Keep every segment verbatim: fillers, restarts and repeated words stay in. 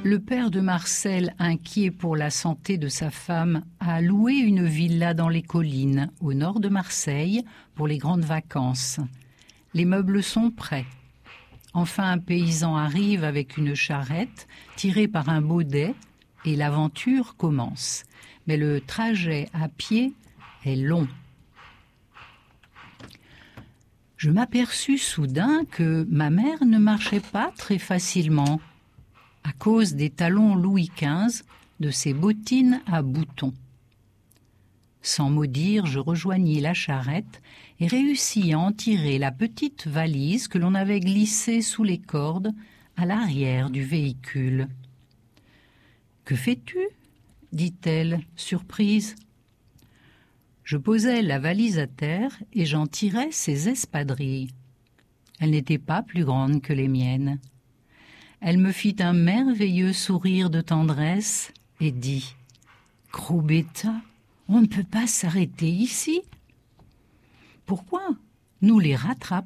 Le père de Marcel, inquiet pour la santé de sa femme, a loué une villa dans les collines, au nord de Marseille, pour les grandes vacances. Les meubles sont prêts. Enfin, un paysan arrive avec une charrette, tirée par un baudet, et l'aventure commence. Mais le trajet à pied est long. Je m'aperçus soudain que ma mère ne marchait pas très facilement, à cause des talons Louis quinze de ses bottines à boutons. Sans mot dire, je rejoignis la charrette et réussis à en tirer la petite valise que l'on avait glissée sous les cordes à l'arrière du véhicule. « Que fais-tu » dit-elle, surprise. Je posai la valise à terre et j'en tirai ses espadrilles. Elles n'étaient pas plus grandes que les miennes. Elle me fit un merveilleux sourire de tendresse et dit « Gros bêta, on ne peut pas s'arrêter ici. »« Pourquoi ? Nous les rattraperons. »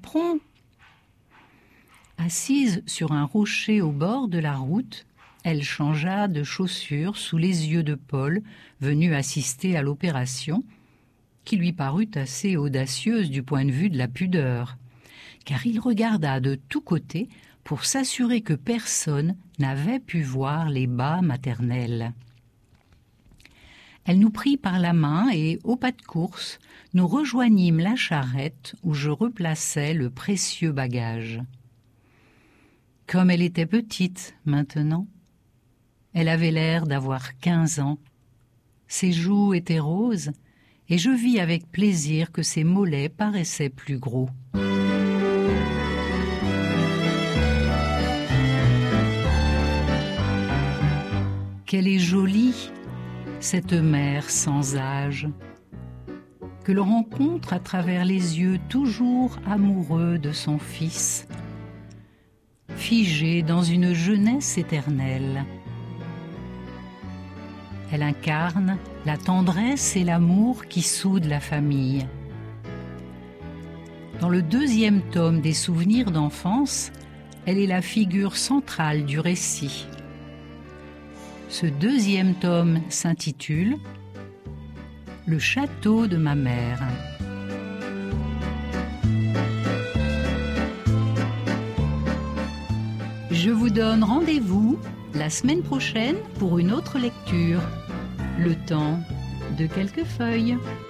Assise sur un rocher au bord de la route, elle changea de chaussures sous les yeux de Paul, venu assister à l'opération, qui lui parut assez audacieuse du point de vue de la pudeur, car il regarda de tous côtés pour s'assurer que personne n'avait pu voir les bas maternels. Elle nous prit par la main et, au pas de course, nous rejoignîmes la charrette où je replaçais le précieux bagage. Comme elle était petite maintenant, elle avait l'air d'avoir quinze ans. Ses joues étaient roses et je vis avec plaisir que ses mollets paraissaient plus gros. Qu'elle est jolie, cette mère sans âge, que l'on rencontre à travers les yeux toujours amoureux de son fils, figé dans une jeunesse éternelle. Elle incarne la tendresse et l'amour qui soudent la famille. Dans le deuxième tome des souvenirs d'enfance, elle est la figure centrale du récit. Ce deuxième tome s'intitule « Le château de ma mère ». Je vous donne rendez-vous la semaine prochaine pour une autre lecture. Le temps de quelques feuilles.